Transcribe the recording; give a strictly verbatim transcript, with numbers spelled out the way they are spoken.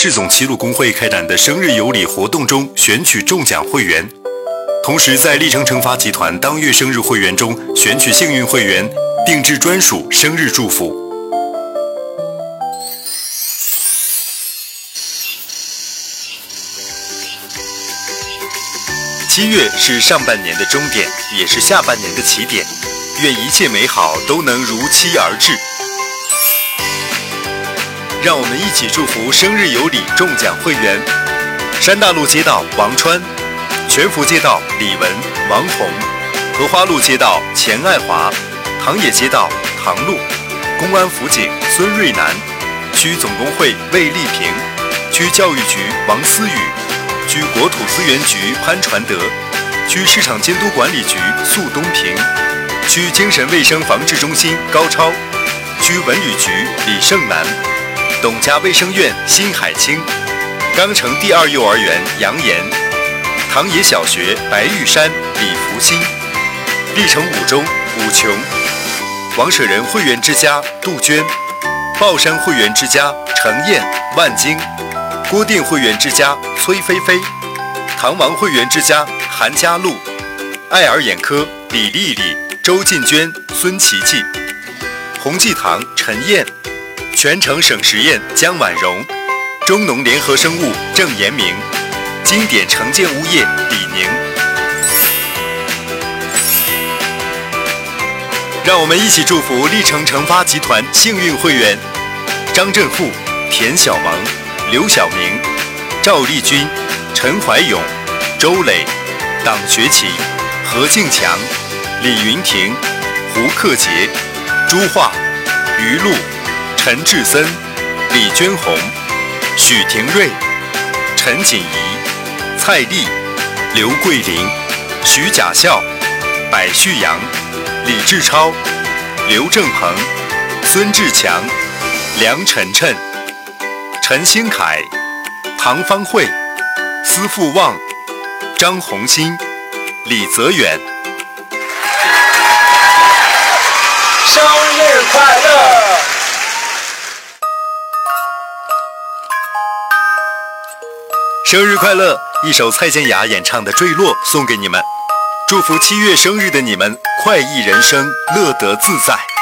市总七路工会开展的生日有礼活动中选取中奖会员，同时在历程成发集团当月生日会员中选取幸运会员，定制专属生日祝福。七月是上半年的终点，也是下半年的起点，愿一切美好都能如期而至。让我们一起祝福生日有礼中奖会员：山大路街道王川，全福街道李文、王红，荷花路街道钱爱华，唐野街道唐璐，公安辅警孙瑞南，区总工会魏丽萍，区教育局王思雨，区国土资源局潘传德，区市场监督管理局苏东平，区精神卫生防治中心高超，区文旅局李胜南，董家卫生院辛海清，钢城第二幼儿园杨岩，唐野小学白玉山李福星，历城五中武琼，王舍人会员之家杜鹃，豹山会员之家程燕万金，郭店会员之家崔菲菲，唐王会员之家韩家路，爱尔眼科李丽丽、周进娟、孙琪琪，宏济堂陈燕，全城省实验江婉蓉，中农联合生物郑延明，经典城建物业李宁。让我们一起祝福历程成发集团幸运会员：张振富、田小萌、刘晓明、赵丽君、陈怀勇、周磊、党学奇、何敬强、李云婷、胡克杰、朱化、于露、陈志森、李娟红、许廷瑞、陈锦怡、蔡丽、刘桂林、徐甲孝、柏旭阳、李志超、刘正鹏、孙志强、梁晨晨、陈新凯、唐方慧、司富旺、张红新、李泽远。 生日快乐！ 生日快乐！一首蔡健雅演唱的《坠落》送给你们，祝福七月生日的你们快意人生，乐得自在。